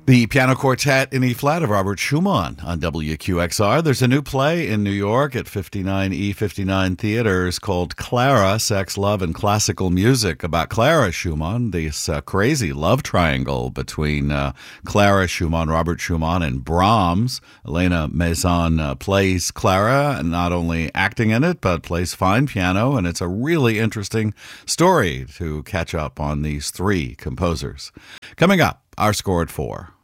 The Piano Quartet in E-flat of Robert Schumann on WQXR. There's a new play in New York at 59E59 Theaters called Clara, Sex, Love, and Classical Music about Clara Schumann, this crazy love triangle between Clara Schumann, Robert Schumann, and Brahms. Elena Maison plays Clara, and not only acting in it, but plays fine piano, and it's a really interesting story to catch up on these three composers. Coming up, our score at 4.